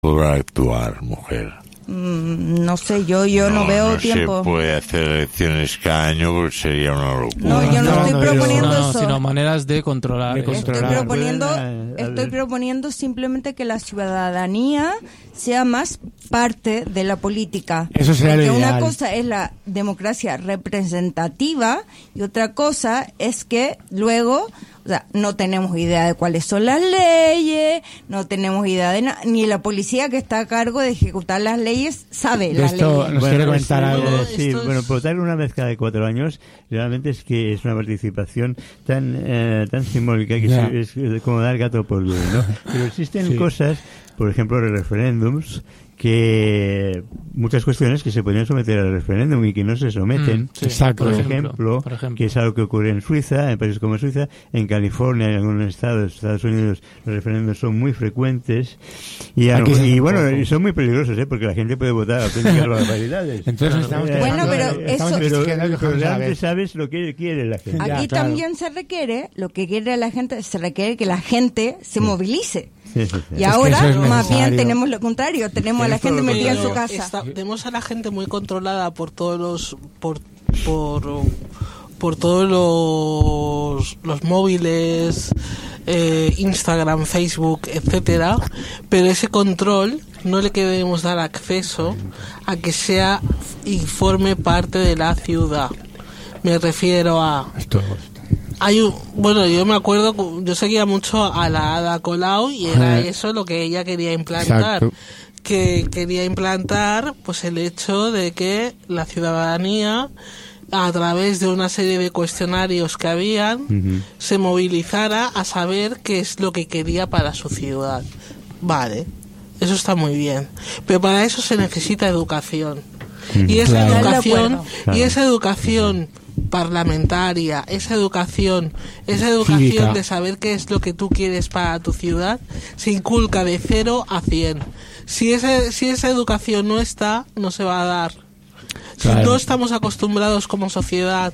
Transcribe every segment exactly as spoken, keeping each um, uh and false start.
podrá actuar, mujer? Mm, no sé, yo yo no, no veo no tiempo. No se puede hacer elecciones cada año porque sería una locura. No, yo no, no estoy no, proponiendo no, no, eso. Sino maneras de controlar. De controlar. Estoy proponiendo, estoy proponiendo simplemente que la ciudadanía sea más parte de la política. Eso sería Porque lo ideal. Una cosa es la democracia representativa y otra cosa es que luego, o sea, no tenemos idea de cuáles son las leyes, no tenemos idea de nada, ni la policía que está a cargo de ejecutar las leyes sabe de las esto leyes. Nos bueno, quiere comentar algo. algo. Sí, es... bueno, votar una vez cada cuatro años realmente es que es una participación tan eh, tan simbólica que yeah. es, es como dar gato por liebre, ¿no? Pero existen sí. cosas, por ejemplo, referéndums, que muchas cuestiones que se podrían someter al referéndum y que no se someten. Mm, sí, Exacto. Por por ejemplo, ejemplo, por ejemplo, que es algo que ocurre en Suiza, en países como Suiza, en California, en algunos estados, Estados Unidos, los referéndums son muy frecuentes y, a, Aquí y bueno, y son muy peligrosos, ¿eh? Porque la gente puede votar auténticas barbaridades. Entonces claro, estamos eh, bueno, pero estamos eso pero, pero, pero realmente sabes lo que quiere la gente. Aquí ya, claro. también se requiere, lo que quiere la gente, se requiere que la gente se sí. movilice. Sí, sí, sí. Y es ahora es más bien tenemos lo contrario, tenemos a la gente metida en su casa. Está, tenemos a la gente muy controlada por todos los por por por todos los los móviles, eh, Instagram, Facebook, etcétera, pero ese control no le queremos dar acceso a que sea y forme parte de la ciudad. Me refiero a Esto. Hay un, bueno, yo me acuerdo, yo seguía mucho a la Ada Colau y era Ajá. eso lo que ella quería implantar. Exacto. Que quería implantar pues el hecho de que la ciudadanía, a través de una serie de cuestionarios que habían, uh-huh. se movilizara a saber qué es lo que quería para su ciudad. Vale, eso está muy bien. Pero para eso se necesita educación. Uh-huh. Y esa claro. educación, claro. y esa educación parlamentaria, esa educación, esa educación Cívica. de saber qué es lo que tú quieres para tu ciudad, se inculca de cero a cien. Si esa, si esa educación no está, no se va a dar. Claro. Si no estamos acostumbrados como sociedad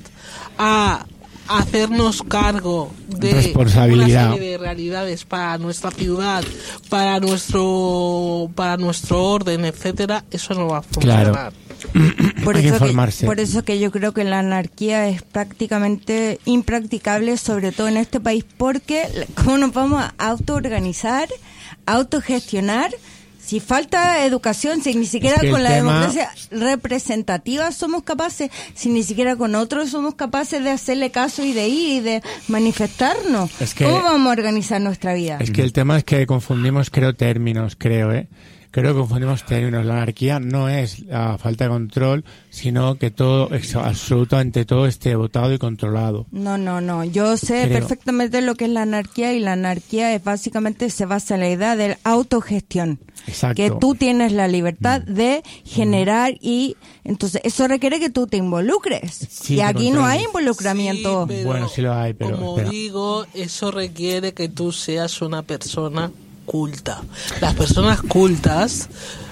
a hacernos cargo de responsabilidad, una serie de realidades para nuestra ciudad, para nuestro para nuestro orden, etcétera, eso no va a funcionar. Claro. Por Hay que eso informarse. Que, por eso que yo creo que la anarquía es prácticamente impracticable, sobre todo en este país, porque ¿cómo nos vamos a autoorganizar, autogestionar? Si falta educación, si ni siquiera es que con la tema... democracia representativa somos capaces, si ni siquiera con otros somos capaces de hacerle caso y de ir y de manifestarnos, es que... ¿cómo vamos a organizar nuestra vida? Es que el tema es que confundimos, creo, términos, creo, ¿eh? Creo que confundimos términos. La anarquía no es la falta de control, sino que todo, absolutamente todo esté votado y controlado. No, no, no. Yo sé Creo. perfectamente lo que es la anarquía, y la anarquía es básicamente se basa en la idea de la autogestión. Exacto. Que tú tienes la libertad mm. de generar mm. y entonces eso requiere que tú te involucres. Sí, y aquí no hay involucramiento. Sí, pero, bueno, sí lo hay, pero como espera. digo, eso requiere que tú seas una persona culta. Las personas cultas,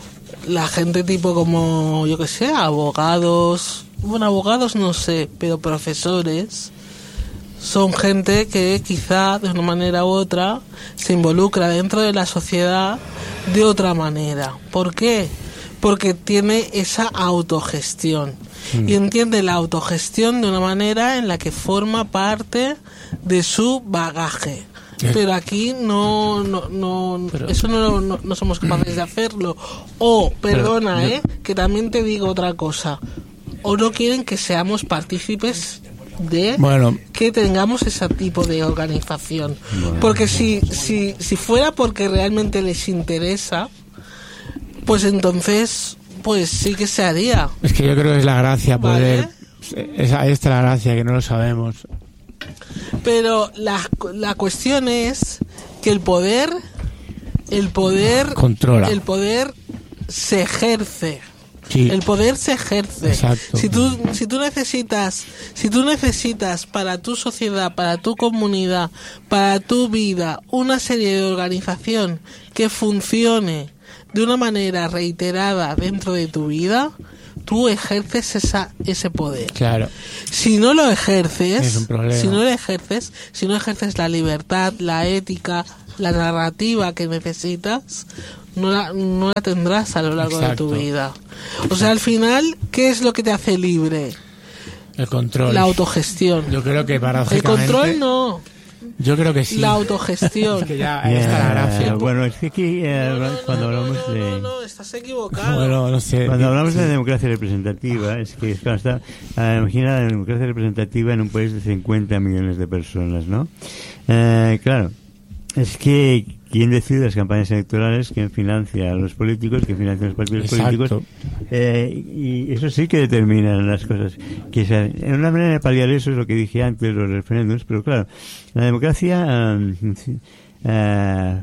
la gente tipo como, yo que sé, abogados, bueno, abogados no sé, pero profesores, son gente que quizá de una manera u otra se involucra dentro de la sociedad de otra manera. ¿Por qué? Porque tiene esa autogestión mm. y entiende la autogestión de una manera en la que forma parte de su bagaje. Pero aquí no, no, no pero, eso no, no, no somos capaces de hacerlo. O, perdona, pero, eh, que también te digo otra cosa. O no quieren que seamos partícipes de bueno. que tengamos ese tipo de organización. Bueno. Porque si, si, si fuera porque realmente les interesa, pues entonces, pues sí que se haría. Es que yo creo que es la gracia poder. ¿Vale? Esa, esta es la gracia, que no lo sabemos. Pero la, la cuestión es que el poder el poder controla, el poder se ejerce. Sí. El poder se ejerce. Exacto. Si tú si tú necesitas si tú necesitas para tu sociedad, para tu comunidad, para tu vida una serie de organización que funcione de una manera reiterada dentro de tu vida, tú ejerces esa ese poder. Claro. Si no lo ejerces, es un problema. si no lo ejerces, si no ejerces la libertad, la ética, la narrativa que necesitas, no la, no la tendrás a lo largo Exacto. de tu vida. O sea, al final, ¿qué es lo que te hace libre? El control. La autogestión. Yo creo que El paradójicamente... control no, Yo creo que sí. la autogestión. Es que ya ahí está la gracia. Bueno, es que aquí, eh, No, no, cuando no, hablamos no, de... no, no, estás equivocado. Bueno, no sé. Cuando hablamos Sí. de democracia representativa, es que claro, está, eh, imagina la democracia representativa en un país de cincuenta millones de personas, ¿no? Eh, claro, es que quién decide las campañas electorales, quién financia a los políticos, quién financia a los partidos Exacto. políticos, eh, y eso sí que determina las cosas. Que se, en una manera de paliar eso es lo que dije antes, los referéndums, pero claro, la democracia eh, eh,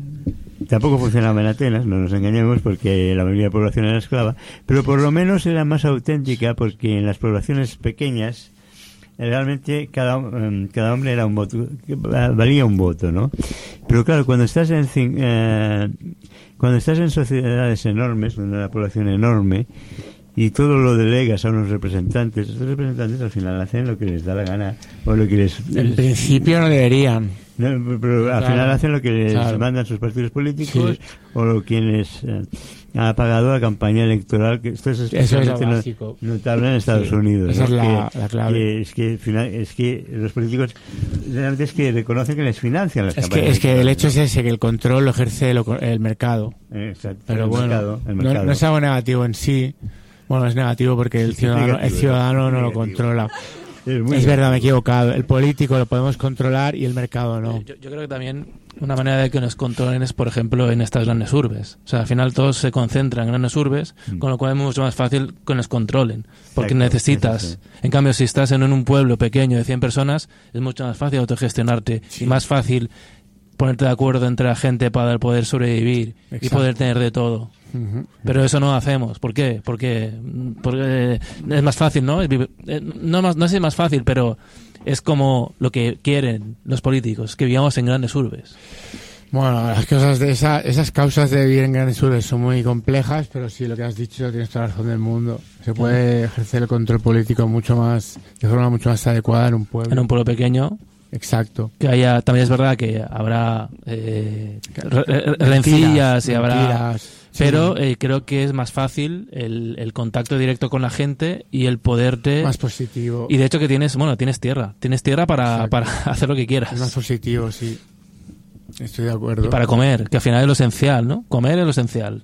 tampoco funcionaba en Atenas, no nos engañemos, porque la mayoría de la población era esclava, pero por lo menos era más auténtica, porque en las poblaciones pequeñas realmente cada um, cada hombre era un voto, valía un voto, ¿no? Pero claro, cuando estás en eh, cuando estás en sociedades enormes, donde una población enorme, y todo lo delegas a unos representantes, estos representantes al final hacen lo que les da la gana, o lo que les... En principio no deberían. No, pero al Claro. final hacen lo que les Claro. mandan sus partidos políticos, Sí. o lo quienes eh, ha pagado la campaña electoral, que esto es Eso es lo especialmente no- básico. notable en Estados Sí. Unidos. Esa ¿no? es la- Que- la clave. que es que al final es que los políticos realmente es que reconocen que les financian las Es campañas. que, es que el electorales, hecho es ese, que el control lo ejerce el, el mercado. ¿no? Exacto. Pero el bueno, mercado, el no, mercado. no es algo negativo en sí. Bueno, es negativo porque el Sí, ciudadano, negativo, el ciudadano es no lo negativo. controla. Es muy Es verdad, me he equivocado. El político lo podemos controlar y el mercado no. Yo, yo creo que también una manera de que nos controlen es, por ejemplo, en estas grandes urbes. O sea, al final todos se concentran en grandes urbes, Mm. con lo cual es mucho más fácil que nos controlen. Porque Exacto, necesitas... eso sí. En cambio, si estás en un pueblo pequeño de cien personas, es mucho más fácil autogestionarte Sí. y más fácil ponerte de acuerdo entre la gente para poder sobrevivir y Exacto. poder tener de todo. Ujú. Pero eso no hacemos. ¿Por qué? Porque, porque es más fácil, ¿no? Es vivi- eh, No, más, no sé si es más fácil, pero es como lo que quieren los políticos, que vivamos en grandes urbes. Bueno, las cosas de esa, esas causas de vivir en grandes urbes son muy complejas, pero sí, lo que has dicho tienes toda la razón del mundo. Se puede ejercer el control político mucho más, de forma mucho más adecuada en un pueblo. En un pueblo pequeño, Exacto. que haya, también es verdad que habrá eh, re- re- rencillas y habrá... Mentiras. Pero Sí. eh, creo que es más fácil el, el contacto directo con la gente y el poderte... Más positivo. Y de hecho que tienes, bueno, tienes tierra. Tienes tierra para, Exacto. para hacer lo que quieras. Es más positivo, sí. Estoy de acuerdo. Y para comer, que al final es lo esencial, ¿no? Comer es lo esencial.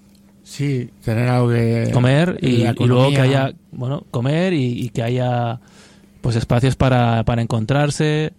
Sí, tener algo de... Comer de y, la y luego que economía. haya, bueno, comer y, y que haya pues espacios para, para encontrarse.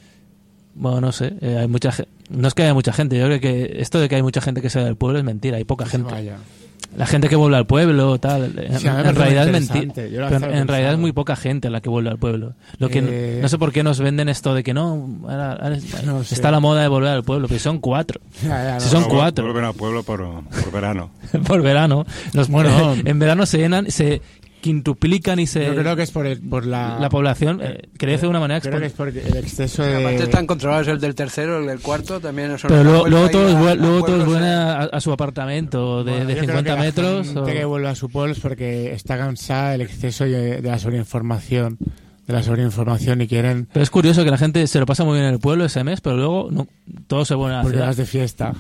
Bueno, no sé, eh, hay mucha ge- no es que haya mucha gente, yo creo que esto de que hay mucha gente que se va del pueblo es mentira, hay poca Que se gente. vaya. La gente que vuelve al pueblo, tal, en, Sí, a mí me en parece realidad es muy mentira. interesante. Yo lo Pero hacía en, en realidad pensado. es muy poca gente la que vuelve al pueblo. Lo que Eh, no sé por qué nos venden esto de que no, ahora- ahora es- No sé. está la moda de volver al pueblo, pero son cuatro. Ya, ya, Si no. son Vuelven- cuatro. Vuelven al pueblo por, por verano. Por verano. Los, Bueno. en verano se llenan, se quintuplican y se Yo creo que es por, el, por la... la población eh, crece de una manera Creo que es exponencial. por el exceso Aparte de... están controlados el del tercero, el del cuarto, también son Pero una luego, vuelta luego ahí todos, a- vuel- a luego todos pueblos, vuelven eh. a, a su apartamento de, Bueno, de yo creo cincuenta que la metros. gente o- que vuelve a su pueblo es porque está cansada del exceso de, de la sobreinformación, de la sobreinformación y quieren... Pero es curioso que la gente se lo pasa muy bien en el pueblo ese mes, pero luego no, todos se vuelven a la Porque ciudad. vas de fiesta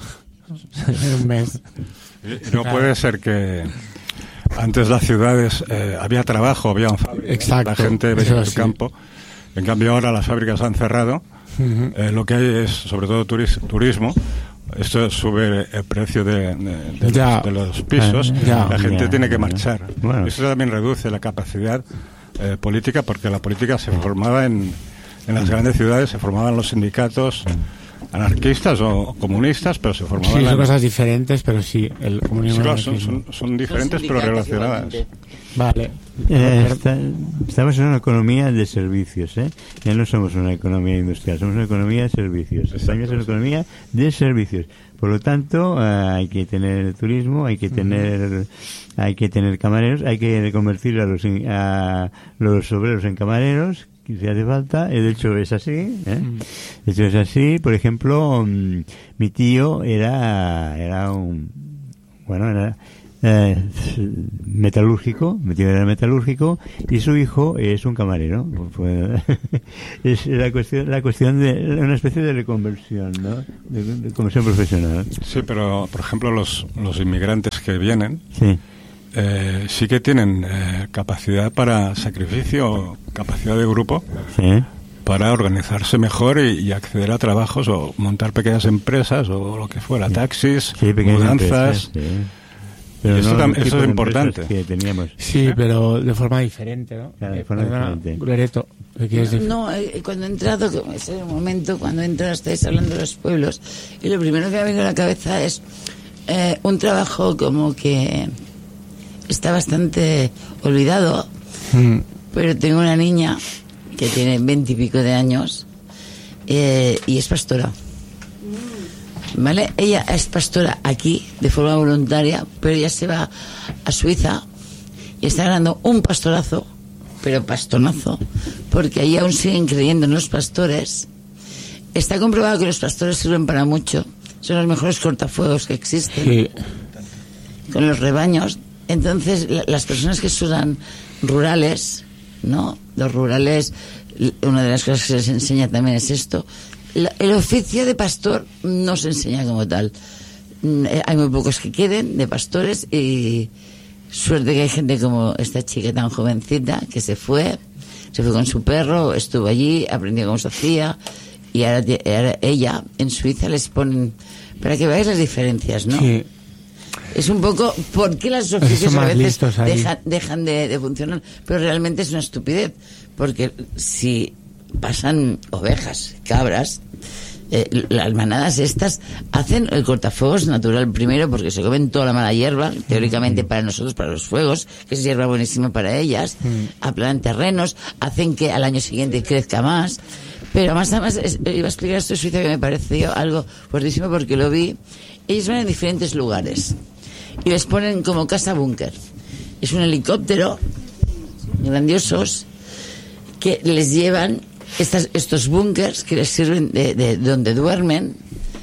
en un mes. Y no puede ser que antes las ciudades eh, había trabajo, había fábricas, Exacto, la gente eso venía del sí. campo. En cambio ahora las fábricas han cerrado. Ujú. Eh, lo que hay es sobre todo turis- turismo. Esto sube el precio de, de- de Ya. los, de los pisos. Ah, ya. La gente Ya, tiene que ya. marchar. Bueno. Eso también reduce la capacidad eh, política, porque la política se formaba en, en las grandes ciudades, se formaban los sindicatos anarquistas o comunistas, pero se formaban Sí, son en- cosas diferentes, pero sí, el Sí, comunismo... claro, es lo son, mismo. son, son diferentes pero relacionadas. Vale. Eh, está- estamos en una economía de servicios, ¿eh? Ya no somos una economía industrial, somos una economía de servicios. España es una economía de servicios. Por lo tanto, eh, hay que tener turismo, hay que tener, hay que tener camareros, hay que reconvertir a los, in- a los obreros en camareros, que si hace falta. Eh, De hecho es así, ¿eh? De hecho es así. Por ejemplo, mm, mi tío era, era un, bueno, era eh, metalúrgico, metido en el metalúrgico, y su hijo es un camarero. Pues, es la cuestión, la cuestión de una especie de reconversión, ¿no? De, de conversión profesional. Sí, pero por ejemplo los, los inmigrantes que vienen, sí, eh, sí que tienen eh, capacidad para sacrificio, capacidad de grupo, sí, para organizarse mejor y, y acceder a trabajos o montar pequeñas empresas o lo que fuera, taxis, sí, mudanzas. Empresas, sí. Pero eso, no tam- el tipo eso es de importante. empresas que teníamos. Sí, pero de forma diferente, ¿no? Claro, de Eh, forma perdona, diferente. Loreto, ¿qué quieres decir? No, eh, cuando he entrado, como es el momento, cuando entro estáis hablando de los pueblos, y lo primero que me ha venido a la cabeza es eh, un trabajo como que está bastante olvidado, Mm. pero tengo una niña que tiene veintipico de años eh, y es pastora. ¿Vale? Ella es pastora aquí de forma voluntaria, pero ella se va a Suiza y está ganando un pastorazo, pero pastonazo, porque allí aún siguen creyendo en los pastores. Está comprobado que los pastores sirven para mucho, son los mejores cortafuegos que existen, Sí. con los rebaños. Entonces, la- las personas que son rurales, ¿no? Los rurales, l- una de las cosas que se les enseña también es esto. La- el oficio de pastor no se enseña como tal. Mm, eh, Hay muy pocos que queden de pastores y suerte que hay gente como esta chica tan jovencita que se fue, se fue con su perro, estuvo allí, aprendió cómo se hacía y ahora, ti- ahora ella en Suiza les ponen, para que veáis las diferencias, ¿no? Sí. Es un poco, ¿por qué los Son oficios a más veces listos ahí. dejan, dejan de, de funcionar? Pero realmente es una estupidez, porque si pasan ovejas, cabras, eh, las manadas estas hacen el cortafuegos natural primero porque se comen toda la mala hierba, teóricamente para nosotros, para los fuegos, que es hierba buenísima para ellas, aplanan terrenos, hacen que al año siguiente crezca más. Pero más además, es- iba a explicar esto en Suiza que me pareció algo fuertísimo porque lo vi. Ellos van en diferentes lugares y les ponen como casa búnker. Es un helicóptero grandiosos que les llevan estas, estos búnkers que les sirven de, de donde duermen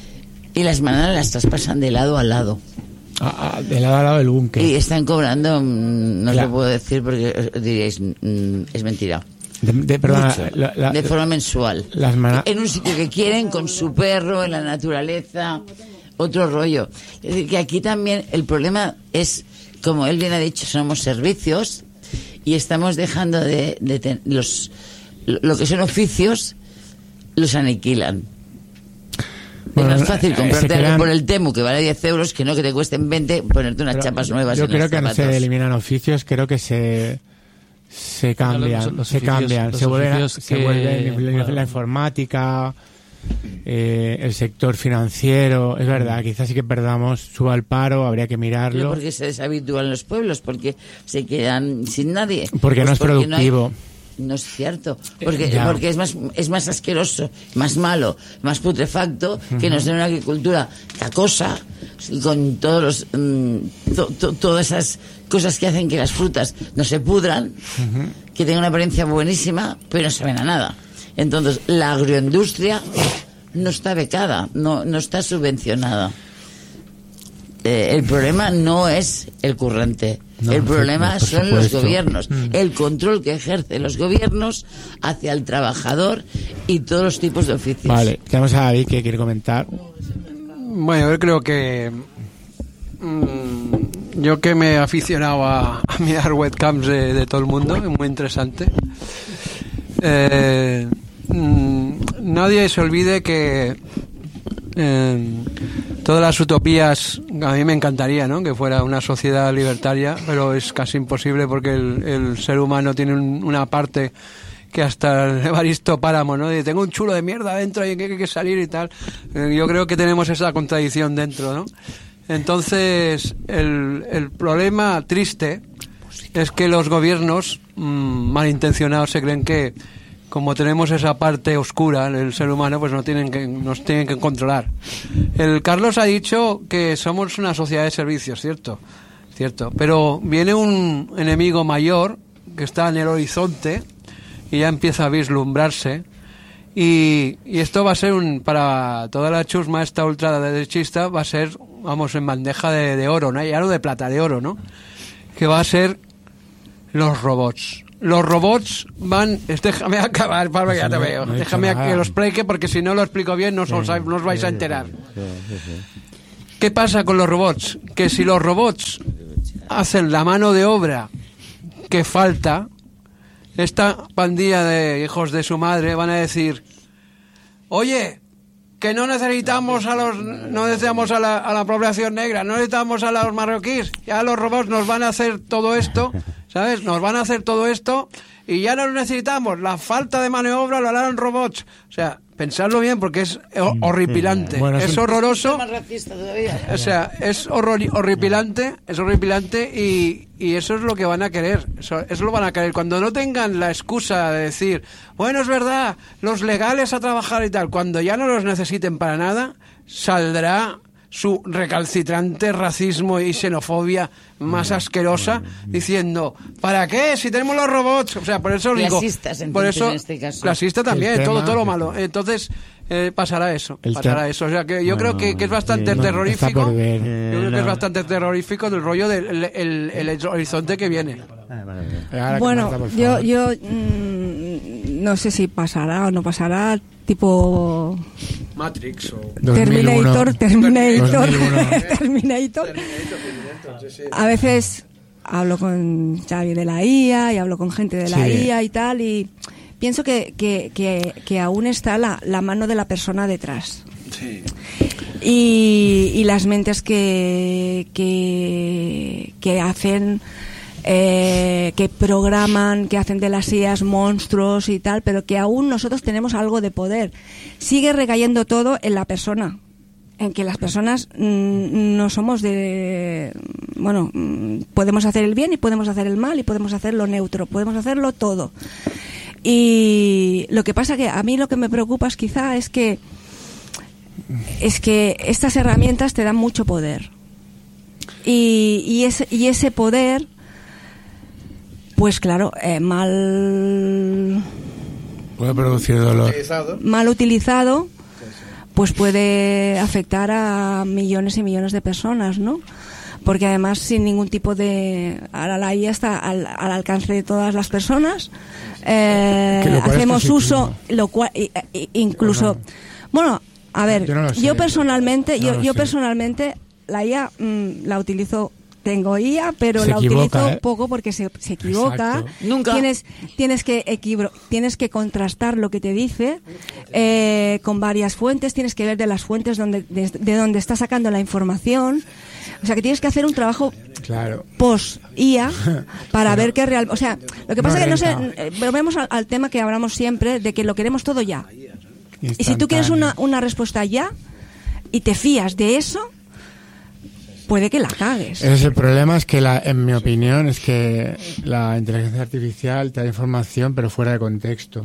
y las manadas las traspasan de lado a lado. Ah, ah, de lado a lado del búnker. Y están cobrando, mm, no os Claro. lo puedo decir porque os diréis, mm, es mentira. De, de- perdona, Mucho, la- la- de forma mensual. las mana- En un sitio que quieren, con su perro, en la naturaleza, otro rollo. Es decir, que aquí también el problema es, como él bien ha dicho, somos servicios y estamos dejando de, de ten- los lo que son oficios, los aniquilan. Bueno, es más fácil eh, comprarte se algo crean- por el Temu que vale diez euros que no que te cuesten veinte, ponerte unas Pero chapas nuevas. Yo en creo los que no se zapatos. eliminan oficios, creo que se se cambian, Los- los se oficios- cambian, los se vuelven, a- oficios se que- vuelven la, claro. la informática, eh, el sector financiero, es verdad, quizás sí que perdamos, suba el paro, habría que Pero mirarlo, porque se deshabitúan los pueblos, porque se quedan sin nadie. porque no Pues es porque productivo. No, hay- no es cierto, porque, Eh, ya. porque es más es más asqueroso, más malo, más putrefacto que nos den una agricultura cacosa y con todos los mm, to- to- todas esas cosas que hacen que las frutas no se pudran, que tengan una apariencia buenísima, pero no saben a nada. Entonces, la agroindustria no está becada, no no está subvencionada. Eh, el problema no es el currante. No, el por- problema por son los supuesto. gobiernos. Mm. El control que ejercen los gobiernos hacia el trabajador y todos los tipos de oficios. Vale, tenemos a David que quiere comentar. Bueno, yo creo que mm, yo que me he aficionado a, a mirar webcams de, de todo el mundo, es muy interesante. Eh, mm, nadie se olvide que eh, todas las utopías, a mí me encantaría, ¿no?, que fuera una sociedad libertaria, pero es casi imposible porque el, el ser humano tiene un- una parte que hasta el Evaristo Páramo, ¿no?, de tengo un chulo de mierda dentro y que hay que salir y tal. Eh, yo creo que tenemos esa contradicción dentro, ¿no? Entonces, el, el problema triste es que los gobiernos mmm, malintencionados se creen que como tenemos esa parte oscura en el ser humano, pues nos tienen que, nos tienen que controlar. El Carlos ha dicho que somos una sociedad de servicios, ¿cierto? Cierto. Pero viene un enemigo mayor que está en el horizonte y ya empieza a vislumbrarse. Y, y esto va a ser, un para toda la chusma esta ultraderechista, va a ser vamos, en bandeja de, de oro, ¿no? Ya no de plata, de oro, ¿no? Que va a ser los robots. Los robots van... Déjame acabar, Pablo, ya te veo. No Déjame que lo explique, porque si no lo explico bien no os, no os vais a enterar. ¿Qué pasa con los robots? Que si los robots hacen la mano de obra que falta, esta pandilla de hijos de su madre van a decir: oye, que no necesitamos a los no necesitamos a la, a la población negra, no necesitamos a los marroquíes, ya los robots nos van a hacer todo esto, ¿sabes? Nos van a hacer todo esto y ya no lo necesitamos, la falta de mano de obra lo harán robots. O sea, pensadlo bien, porque es horripilante, bueno, es, es un... horroroso, más racista todavía. O sea, es horror, horripilante, es horripilante y, y eso es lo que van a querer, eso, eso lo van a querer. Cuando no tengan la excusa de decir, bueno, es verdad, los legales a trabajar y tal, cuando ya no los necesiten para nada, saldrá su recalcitrante racismo y xenofobia más asquerosa, diciendo, ¿para qué? Si tenemos los robots. O sea, por eso digo, por eso, en este caso. Clasista también, tema, todo, todo lo malo. Entonces, eh, pasará eso, pasará eso. O sea, que yo bueno, creo que, que es bastante sí, terrorífico. No, yo creo que es bastante terrorífico del rollo del el, el, el horizonte que viene. Bueno, yo, yo mmm, no sé si pasará o no pasará, tipo Matrix o Terminator, Terminator, Terminator. A veces hablo con Xavi de la I A y hablo con gente de la sí. I A y tal, y pienso que, que, que, que aún está la, la mano de la persona detrás. Sí. Y, y las mentes que, que, que hacen... Eh, que programan, que hacen de las I As monstruos y tal, pero que aún nosotros tenemos algo de poder. Sigue recayendo todo en la persona, en que las personas mmm, no somos de... Bueno, mmm, podemos hacer el bien y podemos hacer el mal y podemos hacer lo neutro, podemos hacerlo todo. Y lo que pasa que a mí lo que me preocupa es quizá es que es que estas herramientas te dan mucho poder. Y, y, ese, y ese poder... Pues claro, eh, mal... Puede producir dolor. Mal utilizado, pues puede afectar a millones y millones de personas, ¿no? Porque además sin ningún tipo de... Ahora la I A está al, al alcance de todas las personas. Eh, hacemos uso, lo cual incluso... Bueno, a ver, yo, no sé, yo personalmente, no yo, yo sé. personalmente la I A mmm, la utilizo... Tengo I A, pero se la equivoca, utilizo ¿eh? poco porque se, se equivoca. Exacto. Nunca. Tienes, tienes, que equibro, tienes que contrastar lo que te dice eh, con varias fuentes. Tienes que ver de las fuentes donde, de, de donde está sacando la información. O sea, que tienes que hacer un trabajo claro. post-I A para ver qué es real. O sea, lo que pasa es no que no sé, volvemos al, al tema que hablamos siempre de que lo queremos todo ya. Y si tú quieres una, una respuesta ya y te fías de eso, puede que la cagues. Ese es el problema, es que la, en mi opinión es que la inteligencia artificial te da información pero fuera de contexto.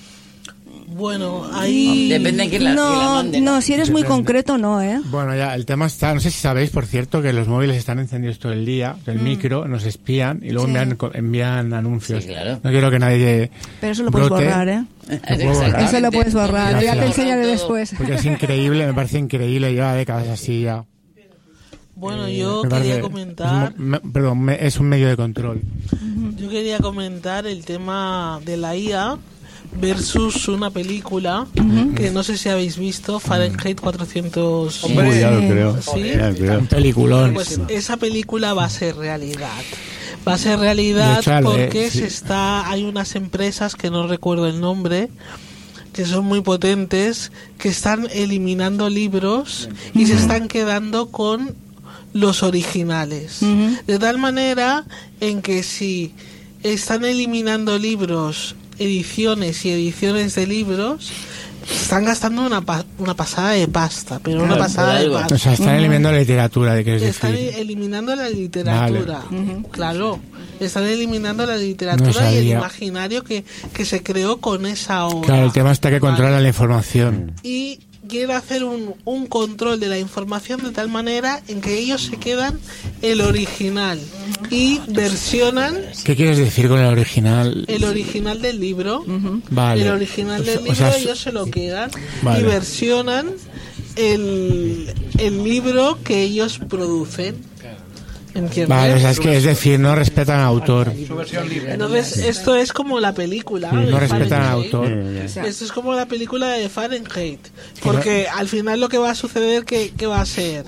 Bueno, ahí... Depende de quién la, no, quién la mande. No, si eres Depende. muy concreto, no, ¿eh? Bueno, ya, el tema está... No sé si sabéis, por cierto, que los móviles están encendidos todo el día, el mm. micro, nos espían y luego sí. envían, envían anuncios. Sí, claro. No quiero que nadie... Pero eso lo puedes brote. borrar, ¿eh? Eso lo puedes borrar, ya te enseñaré después. Porque es increíble, me parece increíble, lleva décadas así ya. Bueno, yo quería comentar... Es un, me, perdón, me, es un medio de control. Yo quería comentar el tema de la I A versus una película uh-huh. que no sé si habéis visto, Fahrenheit cuatrocientos... Hombre, ya lo creo. ¿Sí? Ya lo creo. Un peliculón. Pues esa película va a ser realidad. Va a ser realidad hecho, porque eh, sí. se está hay unas empresas que no recuerdo el nombre, que son muy potentes, que están eliminando libros uh-huh. y se están quedando con los originales. Uh-huh. De tal manera en que si están eliminando libros, ediciones y ediciones de libros, están gastando una pa- una pasada de pasta, pero claro, una pasada de pasta. O sea, están eliminando uh-huh. la literatura, ¿de qué es Están decir? eliminando la literatura, vale. uh-huh. claro. Están eliminando la literatura no y el imaginario que, que se creó con esa obra. Claro, el tema está que controla vale. la información. Y quiere hacer un, un control de la información de tal manera en que ellos se quedan el original y versionan... ¿Qué quieres decir con el original? El original del libro. Uh-huh. Vale. El original del libro, o sea, ellos se lo quedan vale. y versionan el, el libro que ellos producen. ¿Entiendes? Vale, o sea, es, que, es decir, no respetan al autor. Entonces, esto es como la película. Sí, no respetan al autor. Esto es como la película de Fahrenheit. Porque al final lo que va a suceder, que, que va a ser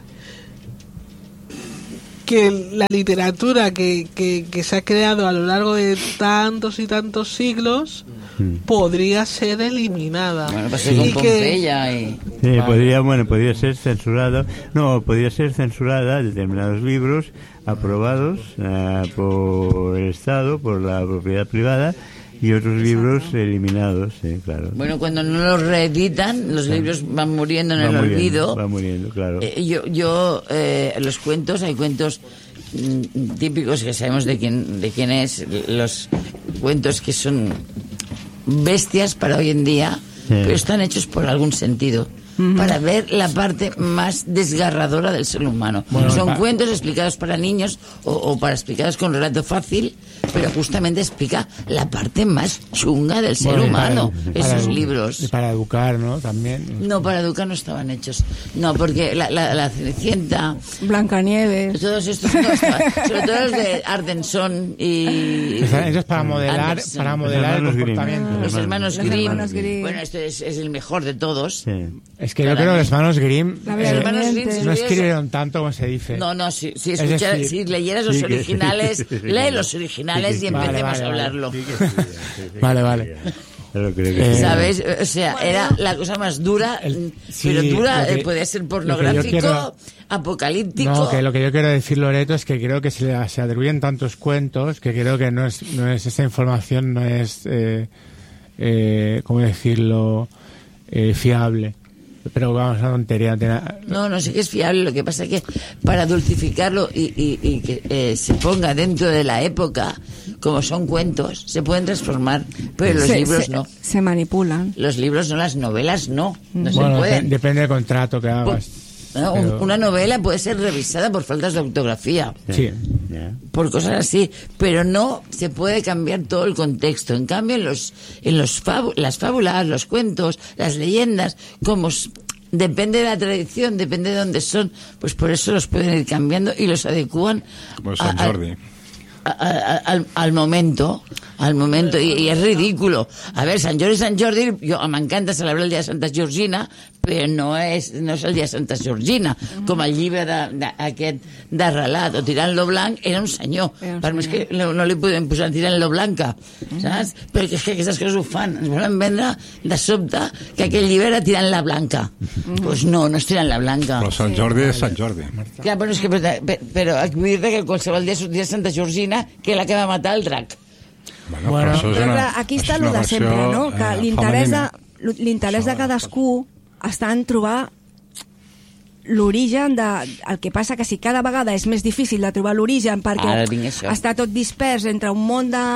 que la literatura que, que, que se ha creado a lo largo de tantos y tantos siglos podría ser eliminada. Bueno, pues y con que Pompeya y... Sí, podría, bueno, podría ser censurado. No, podría ser censurada determinados libros aprobados uh, por el Estado, por la propiedad privada, y otros libros eliminados, sí, claro. Bueno, cuando no los reeditan, los libros van muriendo en va el muriendo, olvido. Va muriendo, claro. Eh, yo, yo eh, los cuentos, hay cuentos mm, típicos que sabemos de quién, de quién es, los cuentos que son bestias para hoy en día, sí, pero están hechos por algún sentido. Uh-huh. Para ver la parte más desgarradora del ser humano. Bueno, son pa- cuentos explicados para niños o, o para explicados con relato fácil, pero justamente explica la parte más chunga del ser bueno, humano, para, esos para, libros. Y para educar, ¿no? También. No, para educar no estaban hechos. No, porque la, la, la Cenicienta... Blancanieves. Todos estos, no, sobre todo los de Ardenson y... Eso es para modelar, Anderson. para modelar el comportamiento. Los hermanos Los Grimm. hermanos Grimm. Bueno, este es, es el mejor de todos. Sí. Es que yo creo que los hermanos Grimm, los hermanos Grimm no escribieron tanto como se dice. No, no, si, si, escuchara, decir, si leyeras los sí que, originales, sí, sí, sí, lee los originales sí, y empecemos vale, vale, a hablarlo. Sí que sí, sí, sí, sí, vale, vale. Pero creo que Eh, ¿sabes? O sea, era la cosa más dura, el, sí, pero dura, que, puede ser pornográfico, quiero, apocalíptico. No, que lo que yo quiero decir, Loreto, es que creo que se, le, se atribuyen tantos cuentos que creo que no es, no es esa información no es, eh, eh, ¿cómo decirlo?, eh, fiable. Pero vamos, una tontería. No, no sé que es fiable. Lo que pasa es que para dulcificarlo y, y, y que eh, se ponga dentro de la época, como son cuentos, se pueden transformar, pero los se, libros se, no. Se manipulan. Los libros no, las novelas no. No bueno, se pueden. De, depende del contrato que hagas. No, pero... Una novela puede ser revisada por faltas de ortografía. Sí. Por cosas así, pero no se puede cambiar todo el contexto. En cambio, en los en los fábu- las fábulas, los cuentos, las leyendas, como s- depende de la tradición, depende de dónde son, pues por eso los pueden ir cambiando y los adecúan Pues San a- a- Jordi. a- a- al, al momento, al momento, y, y es ridículo. A ver, Sant Jordi, Sant Jordi, jo m'encanta celebrar el dia de Santa Georgina, però no és, no és el dia de Santa Georgina, com el llibre de, de, aquest de relat, o Tirant-lo blanc, era un senyor. Era un Per més senyor. que no, no li podem posar Tirant-lo blanca, saps? Però que és que aquestes coses ho fan, ens volen vendre de sobte que aquell llibre era Tirant-la blanca. Doncs pues no, no és Tirant-la blanca. Però Sant Jordi és Sant Jordi. Clar, però és que, però, però vull dir que qualsevol dia sortia Santa Georgina, que la que va matar el drac. Bueno, Bueno, però això és Però una, clar, aquí està és el una de sempre, versió, no? Que eh, l'interès de, femenina. l'interès de cadascú està en trobar l'origen de... El que passa que si cada vegada és més difícil de trobar l'origen perquè Ara vinc això. està tot dispers entre un món de...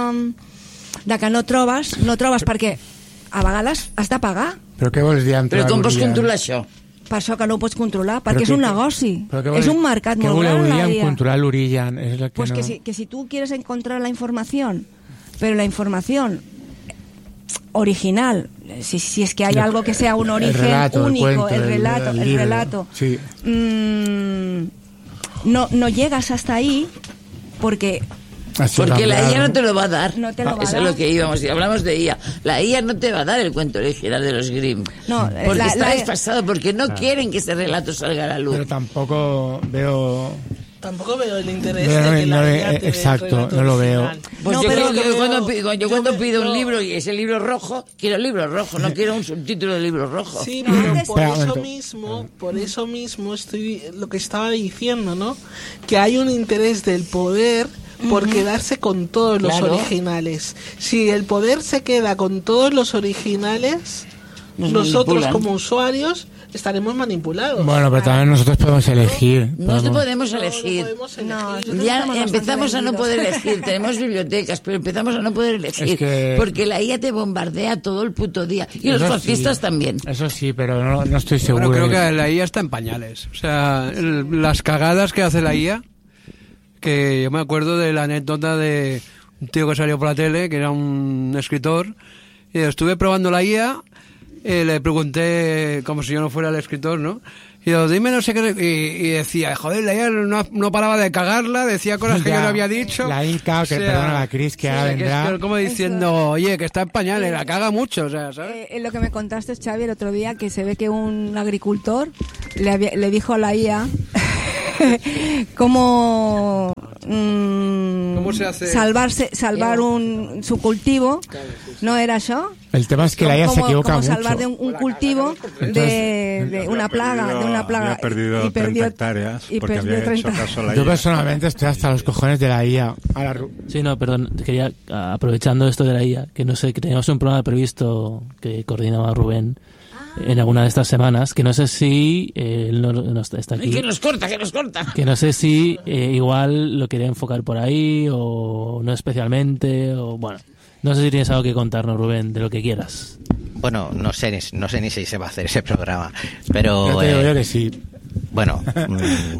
de que no trobes, no trobes perquè a vegades has de pagar. Però què vols dir amb Però com pots l'origen? controlar això? Per això que no ho pots controlar, Però perquè és què- un negoci. però què vols- És un mercat què molt voleu gran. dir la amb I A. controlar l'origen? És el que Pues no... que, si, que si tú quieres encontrar la información, pero la información original, si, si es que hay El- algo que sea un el origen relato, el único, cuento, el el- relato, el el, libro, relato, sí. mm, no, no llegas hasta ahí porque Así Porque la cambiado. I A no te lo va a dar. No te lo va a Eso dar. es lo que íbamos. Si hablamos de I A, la I A no te va a dar el cuento original de los Grimm. No, porque la- está la- desfasado, porque no quieren que ese relato salga a la luz. Pero tampoco veo... Tampoco veo el interés No, de que no, la no, I A eh, te dé exacto, el relato no lo veo. original. Pues No, yo pero creo que yo cuando veo- pido, yo yo cuando me- pido un yo- libro y ese libro rojo, quiero el libro rojo, no quiero un subtítulo de libro rojo. Sí, No, pero antes- por Espera, un eso momento. mismo, por eso mismo estoy lo que estaba diciendo, ¿no? Que hay un interés del poder por quedarse con todos los Claro. originales. Si el poder se queda con todos los originales, Nos nosotros manipulan. como usuarios estaremos manipulados. Bueno, pero también nosotros podemos elegir. No podemos- podemos No, no elegir. podemos No, elegir. nosotros Ya estamos empezamos bastante a no poder vendidos. elegir, tenemos bibliotecas, pero empezamos a no poder elegir, Es que- porque la I A te bombardea todo el puto día, y los Eso fascistas sí, también. Eso sí, pero no, no estoy seguro. Bueno, creo de- que la I A está en pañales. O sea, el- las cagadas que hace la I A, que yo me acuerdo de la anécdota de un tío que salió por la tele, que era un escritor, y estuve probando la I A eh, le pregunté, como si yo no fuera el escritor, ¿no? Y yo, dime no sé qué, y, y decía, joder, la I A no, no paraba de cagarla, decía cosas que Ya, yo no había dicho. La Inca, que O sea, perdona la Cris, que sí, ahora que vendrá. es como diciendo, oye, que está en pañales, la caga mucho, o sea, ¿sabes? Eh, en lo que me contaste, Xavi, el otro día, que se ve que un agricultor le, había- le dijo a la I A cómo, mm, ¿Cómo se hace? salvarse, salvar un, su cultivo. ¿No era yo? El tema es que la I A se Cómo- equivoca cómo mucho. salvar de un, un cultivo de, de una plaga, de una plaga. Había perdido y perdió, treinta hectáreas y porque perdió había hecho treinta. caso a la I Yo A. personalmente estoy hasta los cojones de la I A. Ahora, Ru- Sí, no, perdón, quería, aprovechando esto de la I A, que no sé, que teníamos un programa previsto que coordinaba Rubén en alguna de estas semanas, que no sé si eh, él no, no está está aquí, Que nos corta, que nos corta. que no sé si eh, igual lo quería enfocar por ahí o no especialmente, o bueno, no sé si tienes algo que contarnos, Rubén, de lo que quieras. Bueno, no sé, ni- no sé ni si se va a hacer ese programa, pero yo te digo eh, yo que sí. bueno, mm,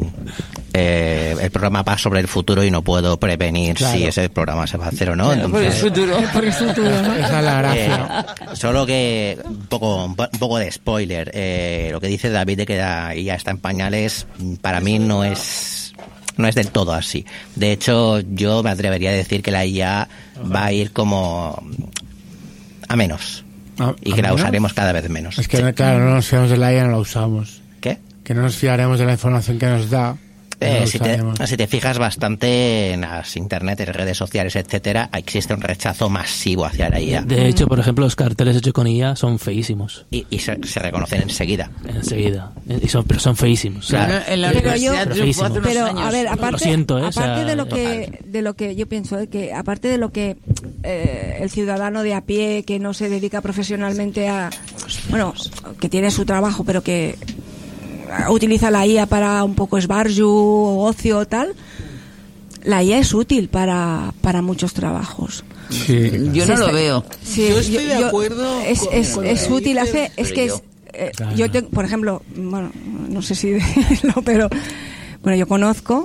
eh, el programa va sobre el futuro y no puedo prevenir Claro. si ese programa se va a hacer o no. Por el entonces, futuro. Por el futuro, ¿no? Esa es la gracia. eh, solo que un poco, un po- un poco de spoiler. Eh, lo que dice David de que la I A está en pañales, para mí no es no es del todo así. De hecho, yo me atrevería a decir que la I A va a ir como a menos ¿A- y a que la menos? usaremos cada vez menos. Es que, Sí. claro, no nos fiamos de la I A, no la usamos. ¿Qué? Que no nos fiaremos de la información que nos da. no Eh, la si, te, usaremos. si te fijas bastante en las internet, en redes sociales, etcétera, existe un rechazo masivo hacia la I A De hecho, por ejemplo, los carteles hechos con I A son feísimos, y, y se, se reconocen enseguida. enseguida, y son, pero son feísimos. O sea, Claro. En la Pero universidad yo- triunfó hace unos Pero, años. a ver, aparte, Lo siento, ¿eh? aparte O sea, de lo que de lo que yo pienso, ¿eh? Que aparte de lo que eh, el ciudadano de a pie que no se dedica profesionalmente a, bueno, que tiene su trabajo, pero que utiliza la I A para un poco esbarjo o ocio o tal, la I A es útil para, para muchos trabajos. Sí. Yo Sí, no lo está- veo. Sí, Yo estoy de acuerdo Es, con- es, con es lo que útil, dices, hace, es pero que yo- es, eh, Claro. yo tengo, por ejemplo, bueno, no sé si decirlo, pero bueno, yo conozco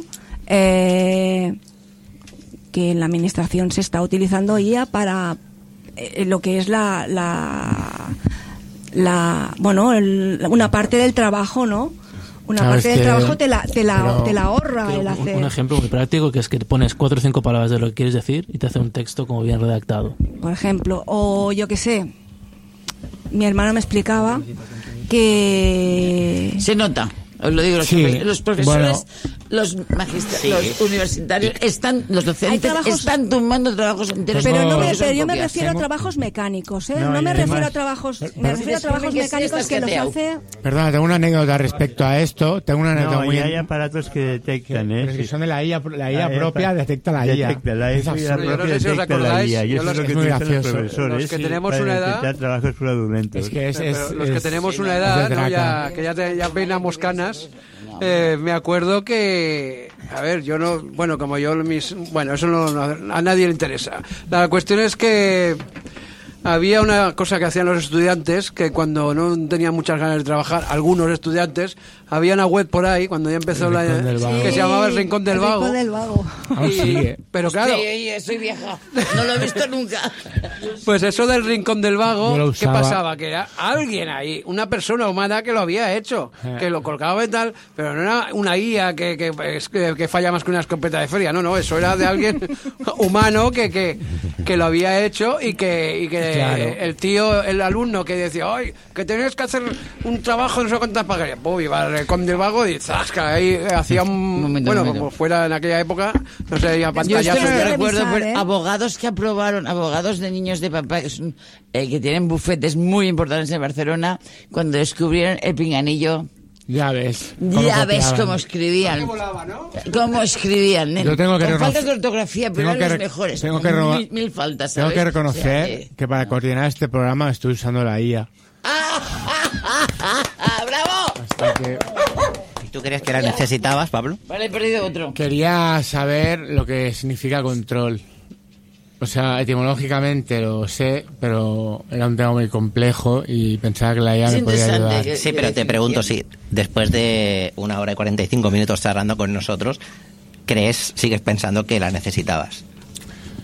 eh, que en la administración se está utilizando I A para eh, lo que es la, la, la bueno, el- una parte del trabajo, ¿no? Una Claro, parte es del que- trabajo te la, te la, pero- te la ahorra que el un, hacer. un ejemplo muy práctico que es que te pones cuatro o cinco palabras de lo que quieres decir y te hace un texto como bien redactado. Por ejemplo, o yo qué sé, mi hermana me explicaba que Se nota. Os lo digo, los, Sí, profe- los profesores, bueno. los magistrales, los universitarios, están, los docentes trabajos- están tumbando trabajos enteros. pero no me, porque son pero yo me copias. refiero a Tengo- trabajos mecánicos, ¿eh? No, No, y me además- refiero a trabajos, me Perdón. refiero a trabajos Escribe que mecánicos estás que los cateado. hace. Perdona, tengo una anécdota respecto a esto. Tengo una anécdota No, muy... y hay aparatos que detectan, Pero es ¿eh? que son de la I A, la I A Ah, eh, propia pa- detecta la I A. Detecta la I A, Es la absurdo. Yo no propia sé si os detecta la acordáis, I A, y yo eso los- es lo que es muy utilizan los gracioso. profesores Los que sí, tenemos para una edad- detectar trabajos fraudulentos. Es que es... es, Pero los que es- tenemos una es edad, de ¿no? traca. ya, que ya, te- ya peinamos canas, eh, me acuerdo que, a ver, yo no, bueno, como yo, mis, bueno, eso no, no- a nadie le interesa. La cuestión es que había una cosa que hacían los estudiantes, que cuando no tenían muchas ganas de trabajar, algunos estudiantes, había una web por ahí, cuando ya empezó El la, Rincón del Vago. que se llamaba El Rincón del El Vago. Rincón del Vago. Aún Y- sigue. pero claro, Sí, soy vieja. No lo he visto nunca. pues eso del Rincón del Vago, Yo lo ¿qué usaba. pasaba? Que era alguien ahí, una persona humana que lo había hecho, Eh. que lo colgaba y tal, pero no era una guía que, que, es que, que falla más que una escopeta de feria, no, no, eso era de alguien humano que, que, que lo había hecho y que, y que Claro. el tío, el alumno que decía, ay, que tenías que hacer un trabajo no sé cuántas pagarías, pues iba al Rincón del Vago y zasca, ahí hacía un, Un momento, bueno, un momento. como fuera en aquella época, no sé, ya Yo pantallazos. esto no lo de recuerdo, revisar, pero ¿eh? abogados que aprobaron, abogados de niños de papá, que, son, eh, que tienen bufetes muy importantes en Barcelona, cuando descubrieron el pinganillo, Ya ves. cómo ya ves copiaban. cómo escribían. Volaba, ¿no? ¿Cómo escribían? nen? Yo tengo que Con reconocer- faltas de ortografía, pero tengo eran que los re- mejores. tengo con que roba- mil, mil faltas, Tengo ¿sabes? que reconocer O sea, que- que para coordinar este programa estoy usando la I A. ¡Bravo! Así que ¿Y tú crees que la necesitabas, Pablo? Vale, he perdido otro. quería saber lo que significa control. O sea, etimológicamente lo sé, pero era un tema muy complejo y pensaba que la I A Es me podía interesante ayudar. que- Sí, pero te pregunto si después de una hora y cuarenta y cinco minutos charlando con nosotros, ¿crees, sigues pensando que la necesitabas?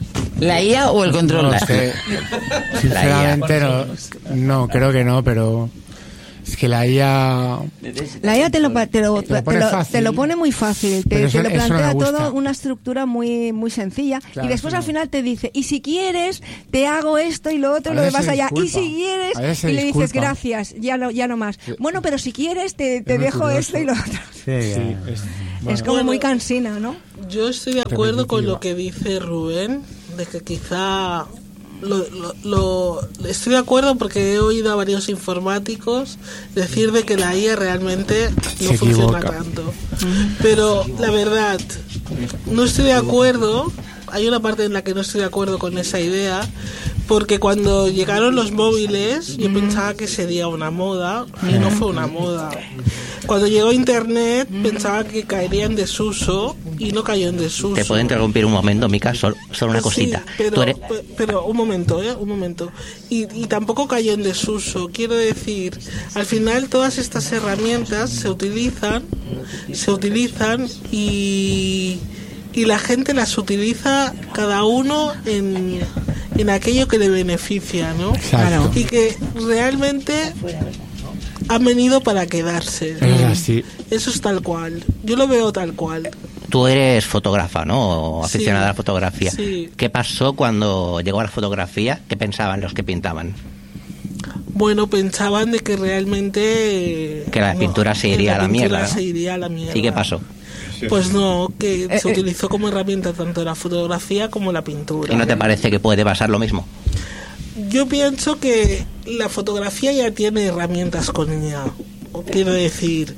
¿La I A o el control? No sé. Sinceramente no, no, creo que no, pero es que la I A... La I A te lo, te lo, te lo pone te lo, fácil. te lo pone muy fácil, te, Pero te eso- lo eso no me plantea gusta. todo una estructura muy muy sencilla Claro, y después eso al no. final te dice, y si quieres, te hago esto y lo otro A y lo veces demás se allá, y disculpa. si quieres, A veces se y le dices disculpa. gracias, ya no, ya no más. Bueno, pero si quieres, te, te Es muy dejo curioso. esto y lo otro. Sí, ya. Sí, es, Es bueno, como Bueno. muy cansina, ¿no? Yo estoy de acuerdo con Repetitiva. lo que dice Rubén, de que quizá lo, lo- lo- estoy de acuerdo porque he oído a varios informáticos decir de que la I A realmente no Se funciona equivoca. tanto. Pero la verdad, no estoy de acuerdo. Hay una parte en la que no estoy de acuerdo con esa idea, porque cuando llegaron los móviles yo pensaba que sería una moda y no fue una moda. Cuando llegó Internet pensaba que caería en desuso y no cayó en desuso. ¿Te puedo interrumpir un momento, Mica? Solo, solo una Sí, cosita. pero, Tú eres- pe- pero un momento, ¿eh? Un momento. Y, y tampoco cayó en desuso. Quiero decir, al final todas estas herramientas se utilizan, se utilizan y, y la gente las utiliza cada uno en, en aquello que le beneficia, ¿no? Exacto. Y que realmente han venido para quedarse. es así. Eso es tal cual. Yo lo veo tal cual. Tú eres fotógrafa, ¿no? O aficionada Sí, a la fotografía. sí. ¿Qué pasó cuando llegó a la fotografía? ¿Qué pensaban los que pintaban? Bueno, pensaban de que realmente... Que la pintura se que iría a la pintura mierda, ¿no? se iría a la mierda. ¿Y qué pasó? Pues no, que Eh, se eh. utilizó como herramienta tanto la fotografía como la pintura. ¿Y no te parece que puede pasar lo mismo? Yo pienso que la fotografía ya tiene herramientas con ella, quiero decir,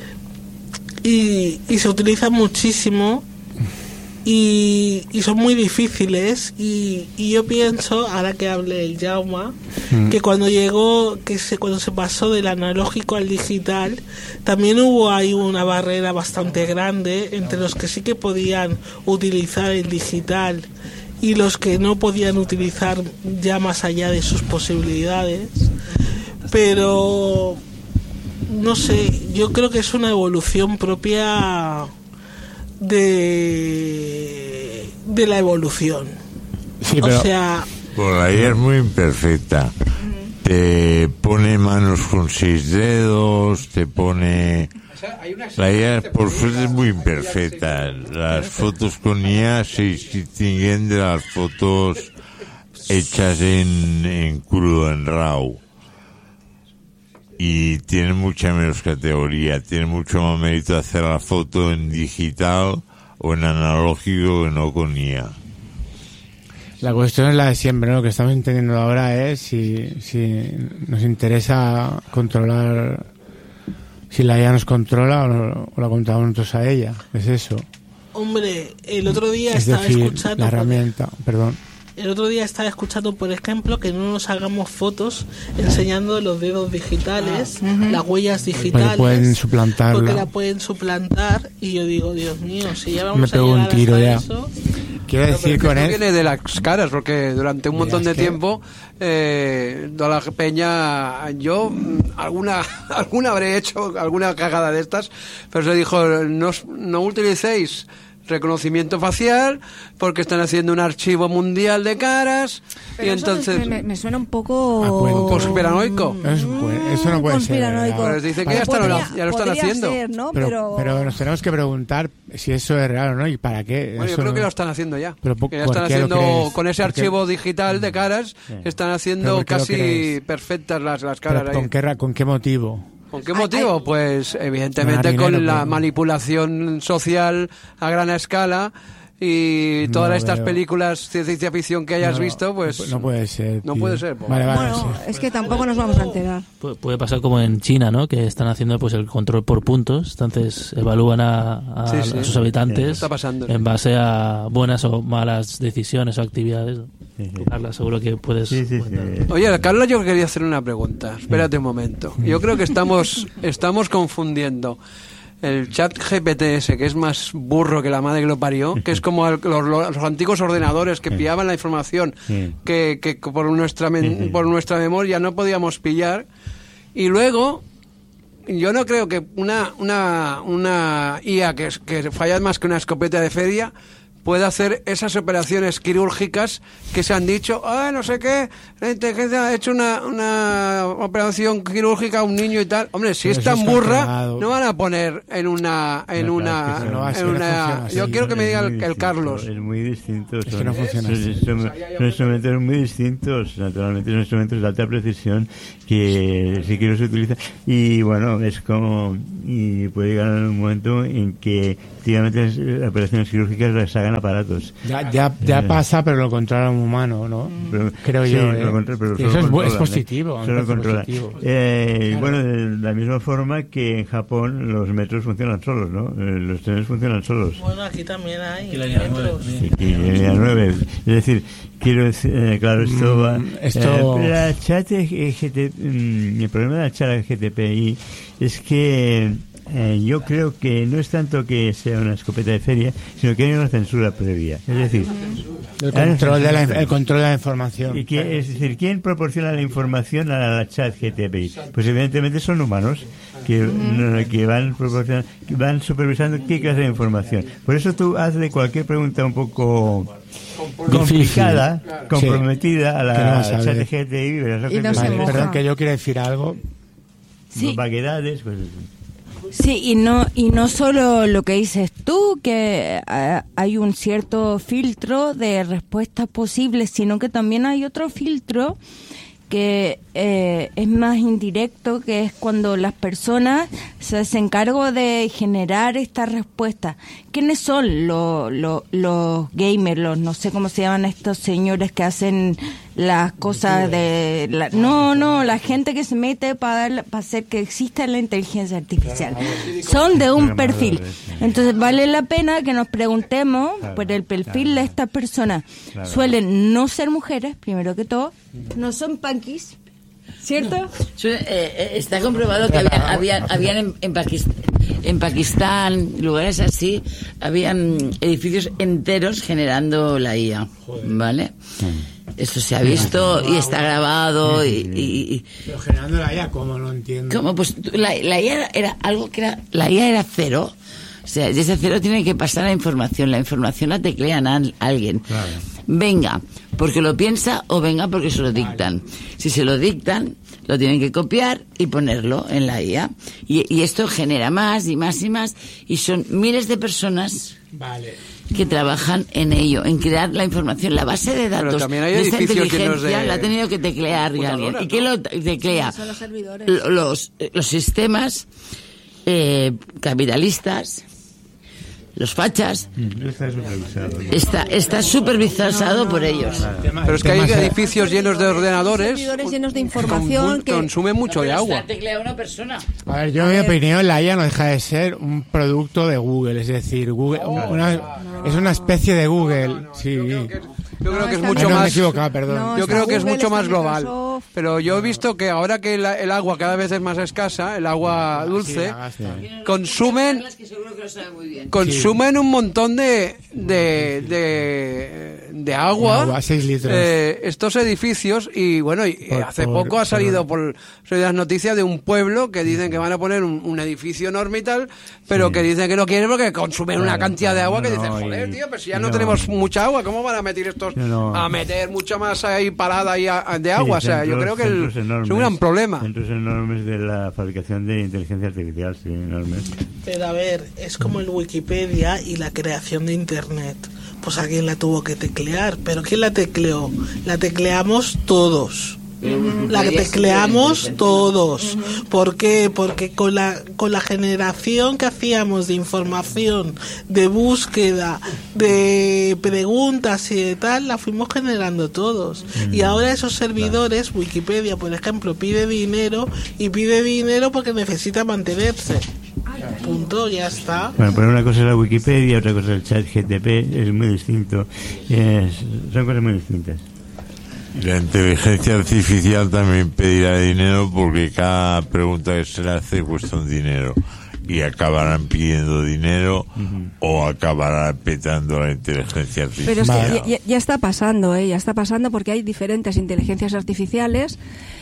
y, y se utiliza muchísimo y, y son muy difíciles y, y yo pienso, ahora que hable el Jauma, que cuando llegó, que se, cuando se pasó del analógico al digital, también hubo ahí una barrera bastante grande entre los que sí que podían utilizar el digital y los que no podían utilizar ya más allá de sus posibilidades. Pero no sé, yo creo que es una evolución propia de de la evolución. Sí, O pero sea, Bueno, la I A es muy imperfecta. Te pone manos con seis dedos, te pone... La I A por suerte es muy imperfecta. Las fotos con I A se distinguen de las fotos hechas en, en crudo, en RAW. Y tiene mucha menos categoría, tiene mucho más mérito hacer la foto en digital o en analógico que no con I A. la cuestión es la de siempre, ¿no? Lo que estamos entendiendo ahora es si, si nos interesa controlar, si la I A nos controla o, no- o la controlamos nosotros a ella. Es eso. hombre, el otro día Es estaba decir, escuchando la por- herramienta, perdón. el otro día estaba escuchando, por ejemplo, que no nos hagamos fotos enseñando los dedos digitales, las huellas digitales, Porque pueden suplantarla. porque la pueden suplantar, y yo digo, Dios mío, si ya vamos Me a pego un llegar tiro hasta ya. eso. Quiero Pero decir que con esto él... viene de las caras, porque durante un montón de es que- tiempo eh, toda la peña, yo mm, alguna alguna habré hecho alguna cagada de estas, pero se dijo, no, os- no utilicéis reconocimiento facial porque están haciendo un archivo mundial de caras Pero y eso entonces me, me suena un poco... Ah, bueno, conspiranoico. Eso, puede- eso no puede ser. Conspiranoico. ¿verdad? Pues dice que Para- ya están- Podría- ya lo están podría haciendo. ser, ¿no? Pero, Pero, pero nos tenemos que preguntar si eso es real o no y para qué. Bueno, yo Eso creo que no- lo están haciendo ya. Pero po- Que ya ¿por están qué lo haciendo crees? con ese ¿Por qué? archivo digital de caras, están ¿Pero haciendo por qué lo casi crees? perfectas las, las pero caras ahí. ¿con, qué, ra- ¿Con qué motivo? ¿Con qué motivo? Pues evidentemente Ganar con dinero, la pues. manipulación social a gran escala y todas No estas veo. películas de ciencia ficción que hayas No, visto, pues No puede ser. no tío. puede ser, pues. Vale, vale, bueno, sí. es que tampoco nos vamos a enterar. Pu- Puede pasar como en China, ¿no? Que están haciendo pues el control por puntos, entonces evalúan a, a- Sí, sí. a sus habitantes Está pasando. en base a buenas o malas decisiones o actividades. Sí, sí. Carla, seguro que puedes... Sí, sí, sí. comentar. Oye, Carla, yo quería hacer una pregunta. Espérate un momento. Yo creo que estamos estamos confundiendo el chat G P T ese, que es más burro que la madre que lo parió, que es como el- los, los antiguos ordenadores que pillaban la información Sí. que, que por nuestra men- Sí. por nuestra memoria no podíamos pillar, y luego yo no creo que una una una I A que, es- que falla más que una escopeta de feria puede hacer esas operaciones quirúrgicas que se han dicho, ah, no sé qué, la inteligencia ha hecho una, una operación quirúrgica a un niño y tal. Hombre, si Pero es tan eso burra, calculado. no van a poner en una... en No, una, claro, es que no va a en ser, una- no funciona así. Yo quiero que me diga Es el, muy el distinto, Carlos. Es muy distinto. Es que son- no funciona son, así. son- son instrumentos muy distintos, naturalmente son instrumentos de alta precisión que sí que los utilizan. Y bueno, es como... Y puede llegar un momento en que efectivamente las operaciones quirúrgicas las hagan aparatos. Ya, ya, ya Eh, pasa, pero lo controla un humano, ¿no? Pero- Creo sí, yo. lo ¿eh? controla, pero Y solo eso es, bu- es controlan, ¿eh? positivo. Solo me parece controlan. positivo. Eh, Claro. Bueno, de la misma forma que en Japón los metros funcionan solos, ¿no? Eh, Los trenes funcionan solos. Bueno, aquí también hay Aquí la línea metros. Y, y en línea nueve. Es decir, quiero decir, eh, claro, esto va. esto- eh, la chat G T, mm, el problema de la chat G T P I es que eh, yo creo que no es tanto que sea una escopeta de feria, sino que hay una censura previa. Es decir, El hay una control, de la, censura el control de la información. ¿Y qué- es decir, ¿quién proporciona la información a la chat G T P I? Pues evidentemente son humanos que, no, que van proporcionando, que van supervisando qué clase de información. Por eso tú hazle cualquier pregunta un poco complicada, Difícil. comprometida a Que no la vas a chat ver. G T P I. verás lo Y que no te se dice. Vale, moja. perdón, que yo quiero decir algo. Sí. Vaguedades, pues eso. Sí, y no y no solo lo que dices tú, que eh, hay un cierto filtro de respuestas posibles, sino que también hay otro filtro que eh, es más indirecto, que es cuando las personas se hacen cargo de generar esta respuesta. ¿Quiénes son los, los, los gamers, los no sé cómo se llaman estos señores que hacen las cosas de... La, no, no, la gente que se mete para, dar, para hacer que exista la inteligencia artificial. Son de un perfil. Entonces vale la pena que nos preguntemos por el perfil de estas personas. Suelen no ser mujeres, primero que todo, no son punkis, ¿cierto? Su- eh, eh, está comprobado que había, había- habían en, en, Pakist- en Pakistán, lugares así, habían edificios enteros generando la I A, ¿vale? Esto se ha visto y está grabado y... y- y- Pero generando la I A, ¿cómo? No entiendo. ¿Cómo? Pues tú- la, la I A era, era algo que era... La I A era cero. O sea, de ese cero tiene que pasar la información. La información la teclean a alguien. Venga, porque lo piensa o venga porque se lo dictan. Si se lo dictan, lo tienen que copiar y ponerlo en la I A. Y, y esto genera más y más y más. Y son miles de personas Vale. que trabajan en ello, en crear la información. La base de Pero datos también hay de esta edificios llenos inteligencia de la ha tenido que teclear alguien. computadoras, ¿Y quién ¿no? lo teclea? Son los servidores. L- Los, los sistemas eh, capitalistas, los fachas, No está supervisado. está está supervisado por ellos. Pero es que hay edificios llenos de ordenadores, Servidores llenos de información consu- que... consumen mucho de agua. Teclea una persona. A ver, yo en mi opinión, la I A no deja de ser un producto de Google, es decir, Google, una- es una especie de Google. Sí. Yo creo que es está mucho Ay, no, me he más... equivocado, perdón. No, Yo está creo que es Google, mucho está más global. Microsoft. Pero yo he visto que ahora que la- el agua cada vez es más escasa, el agua dulce, la gasta. consumen Que seguro que lo sabe muy bien. consumen un montón de de, de, de agua, Agua, seis litros. eh, estos edificios. Y bueno, y Por- hace por- poco ha salido por- por las noticias de un pueblo que dicen que van a poner un, un edificio enorme y tal, pero que dicen que no quieren porque consumen una Claro, cantidad de agua que no, dicen, y- joder, tío, pero si ya y no, no. tenemos mucha agua, ¿cómo van a meter estos No, no. a meter mucha más ahí parada ahí a- a- de agua? Sí, O sea, yo centros- creo que el- centros enormes, es un gran problema. Centros enormes de la fabricación de inteligencia artificial, sí, enormes. Pero a ver, es como el Wikipedia y la creación de Internet. Pues alguien la tuvo que teclear, pero ¿quién la tecleó? La tecleamos todos. La que tecleamos todos. ¿Por qué? Porque con la con la generación que hacíamos de información, de búsqueda, de preguntas y de tal, la fuimos generando todos. Y ahora esos servidores, Wikipedia, por ejemplo, pide dinero y pide dinero porque necesita mantenerse. Punto, ya está. Bueno, pero una cosa es la Wikipedia, otra cosa es el chat G T P, es muy distinto. Es- son cosas muy distintas. La inteligencia artificial también pedirá dinero porque cada pregunta que se le hace cuesta un dinero y acabarán pidiendo dinero o acabará petando la inteligencia artificial. Pero es que Vale. ya, ya- ya está pasando, ¿eh? Ya está pasando porque hay diferentes inteligencias artificiales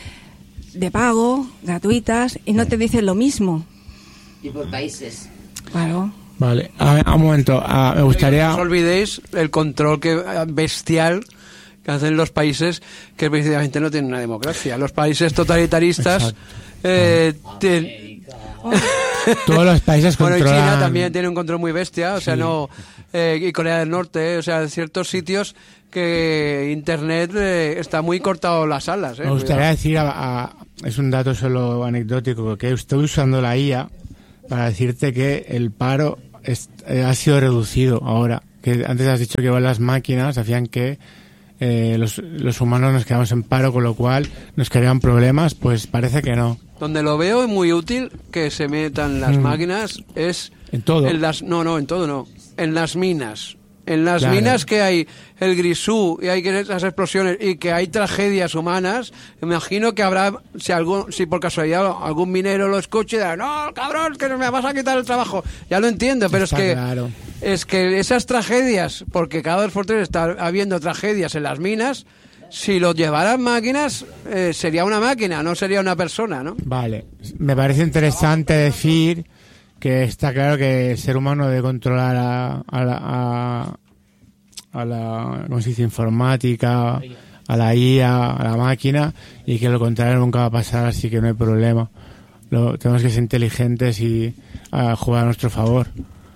de pago, gratuitas, y no te dicen lo mismo. Y por países. Claro. Vale, a ver, un momento, a, me gustaría... No os olvidéis el control que bestial que hacen los países que precisamente no tienen una democracia. Los países totalitaristas... eh, ten... Todos los países bueno, controlan... y China también tiene un control muy bestia, o sea, sí. no... Eh, y Corea del Norte, eh, o sea, ciertos sitios que Internet eh, está muy cortado las alas. Eh, me gustaría cuidado. decir, a, a, es un dato solo anecdótico, que estoy usando la I A para decirte que el paro es, eh, ha sido reducido ahora. Que antes has dicho que igual las máquinas hacían que eh, los, los humanos nos quedamos en paro, con lo cual nos creaban problemas, pues parece que no. Donde lo veo muy útil que se metan las mm. máquinas es... En todo. En las, no, no, en todo no. En las minas. En las claro. minas que hay el grisú y hay que esas explosiones y que hay tragedias humanas, imagino que habrá, si algún, si por casualidad algún minero lo escuche y dirá, no, cabrón, que me vas a quitar el trabajo. Ya lo entiendo, pero está es que claro. es que esas tragedias, porque cada vez por tres está habiendo tragedias en las minas, si lo llevaran máquinas, eh, sería una máquina, no sería una persona, ¿no? Vale, me parece interesante decir que está claro que el ser humano debe controlar a, a la, a, a la ¿cómo se dice? informática, a la I A, a la máquina, y que lo contrario nunca va a pasar, así que no hay problema. Lo, tenemos que ser inteligentes y a jugar a nuestro favor.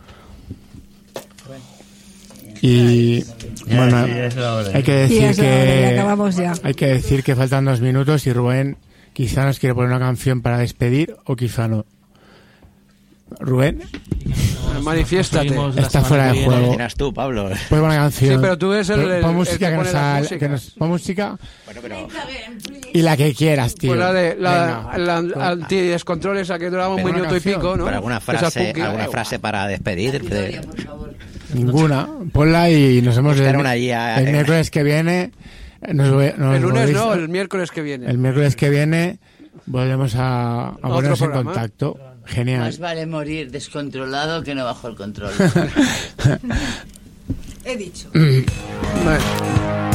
Y bueno, hay que decir que hay que decir que faltan dos minutos y Rubén quizá nos quiere poner una canción para despedir o quizá no. Rubén, manifiéstate. Está fuera de juego. Dirás tú, Pablo. Pues buena canción. Sí, pero tú eres el, el, pon música el que, que, nos sal, música. que nos pon música. Bueno, pero... Y la que quieras, tío. Pues la de la, la, la antidescontrol esa que duraba un minuto y pico, ¿no? Pero alguna frase, alguna frase para despedir. De... Ninguna. Ponla y nos hemos de, una guía, el miércoles que viene. Nos, nos el lunes volvéis, no, el miércoles que viene. El miércoles que viene volvemos a, a ponernos en contacto. Genial. Más vale morir descontrolado que no bajo el control. He dicho. Bueno.